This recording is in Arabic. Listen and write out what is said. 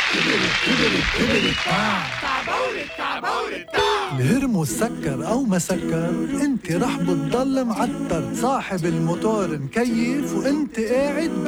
الهرمس سكر أو ما سكر، انت رح بتضل معتر. صاحب الموتور مكيف وانت قاعد